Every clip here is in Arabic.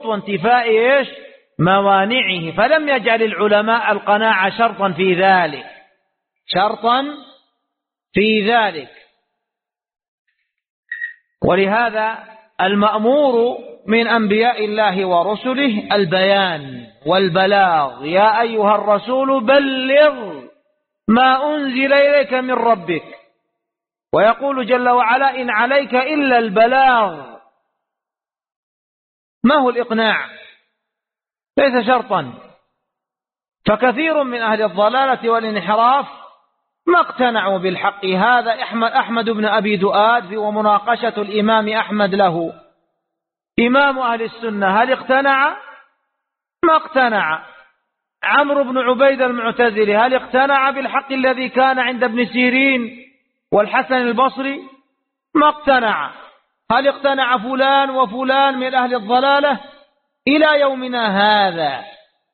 وانتفاء إيش موانعه، فلم يجعل العلماء القناعة شرطا في ذلك. ولهذا المأمور من أنبياء الله ورسله البيان والبلاغ. يا أيها الرسول بلغ ما أنزل إليك من ربك. ويقول جل وعلا إن عليك إلا البلاغ. ما هو الإقناع؟ ليس شرطا. فكثير من أهل الضلالة والانحراف ما اقتنعوا بالحق. هذا أحمد بن أبي دؤاد ومناقشة الإمام أحمد له إمام أهل السنة، هل اقتنع؟ ما اقتنع. عمرو بن عبيد المعتزلي هل اقتنع بالحق الذي كان عند ابن سيرين والحسن البصري؟ ما اقتنع. هل اقتنع فلان وفلان من أهل الضلالة؟ إلى يومنا هذا.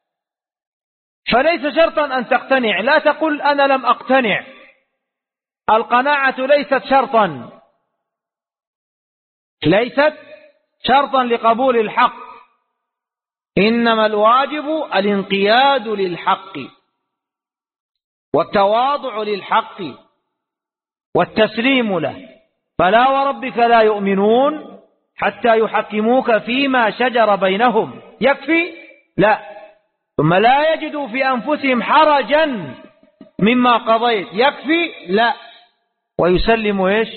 فليس شرطا أن تقتنع. لا تقل أنا لم أقتنع. القناعة ليست شرطا لقبول الحق. إنما الواجب الانقياد للحق والتواضع للحق والتسليم له. فلا وربك لا يؤمنون حتى يحكموك فيما شجر بينهم. يكفي؟ لا. ثم لا يجدوا في أنفسهم حرجا مما قضيت. يكفي؟ لا. ويسلموا إيش؟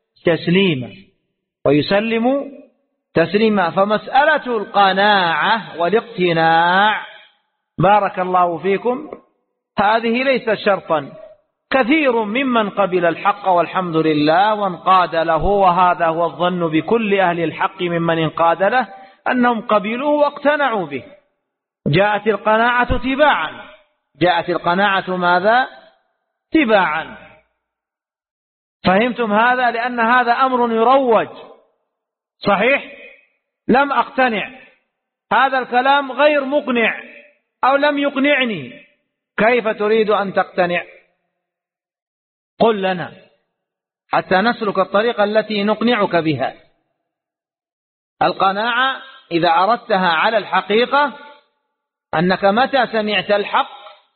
تسليما. فمسألة القناعة والاقتناع بارك الله فيكم هذه ليست شرطا. كثير ممن قبل الحق والحمد لله وانقاد له، وهذا هو الظن بكل أهل الحق ممن انقاد له أنهم قبلوه واقتنعوا به. جاءت القناعة تباعا. جاءت القناعة ماذا؟ تباعا. فهمتم هذا؟ لأن هذا أمر يروج. صحيح؟ لم أقتنع، هذا الكلام غير مقنع أو لم يقنعني. كيف تريد أن تقتنع؟ قل لنا حتى نسلك الطريقة التي نقنعك بها. القناعة إذا أردتها على الحقيقة أنك متى سمعت الحق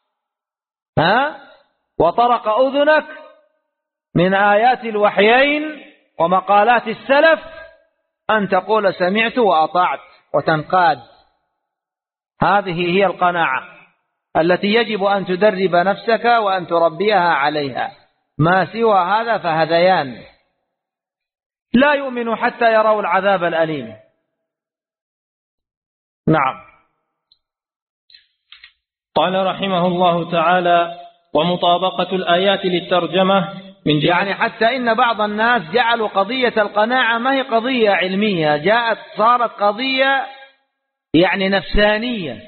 وطرق أذنك من آيات الوحيين ومقالات السلف أن تقول سمعت وأطعت وتنقاد. هذه هي القناعة التي يجب أن تدرب نفسك وأن تربيها عليها. ما سوى هذا فهذيان. لا يؤمن حتى يروا العذاب الأليم. نعم. قال رحمه الله تعالى ومطابقة الآيات للترجمة من يعني حتى إن بعض الناس جعلوا قضية القناعة ما هي قضية علمية، صارت قضية يعني نفسانية.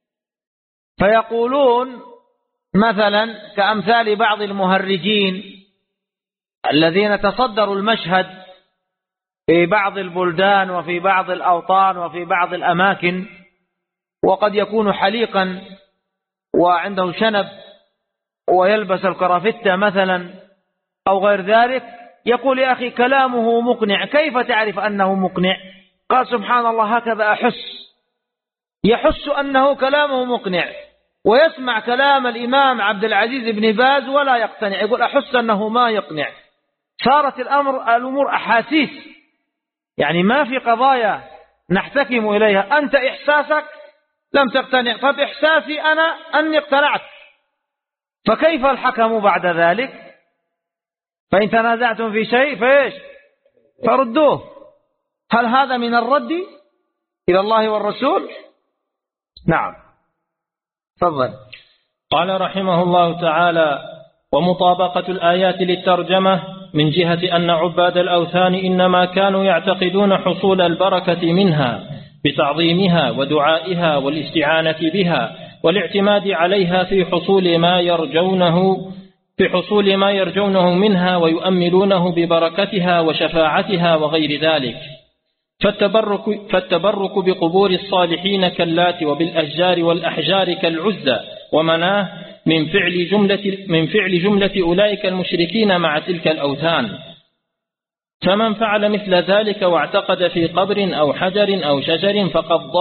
فيقولون مثلا كأمثال بعض المهرجين الذين تصدروا المشهد في بعض البلدان وفي بعض الأوطان وفي بعض الأماكن، وقد يكون حليقا وعنده شنب ويلبس الكرافتة مثلا أو غير ذلك، يقول يا أخي كلامه مقنع. كيف تعرف أنه مقنع؟ قال سبحان الله هكذا يحس أنه كلامه مقنع، ويسمع كلام الإمام عبد العزيز بن باز ولا يقتنع، يقول أحس أنه ما يقنع. صارت الأمور أحاسيس، يعني ما في قضايا نحتكم إليها. أنت إحساسك لم تقتنع، طب إحساسي أنا أني اقتنعت، فكيف الحكم بعد ذلك؟ فإن تنازعتم في شيء فإيش؟ فردوه. هل هذا من الرد إلى الله والرسول؟ نعم. تفضل. قال رحمه الله تعالى ومطابقة الآيات للترجمة من جهة أن عباد الأوثان إنما كانوا يعتقدون حصول البركة منها بتعظيمها ودعائها والاستعانة بها والاعتماد عليها في حصول ما يرجونه منها ويؤملونه ببركتها وشفاعتها وغير ذلك. فالتبرك بقبور الصالحين كاللات وبالأشجار والأحجار كالعزى ومناه من فعل جملة أولئك المشركين مع تلك الأوثان. فمن فعل مثل ذلك واعتقد في قبر أو حجر أو شجر فقد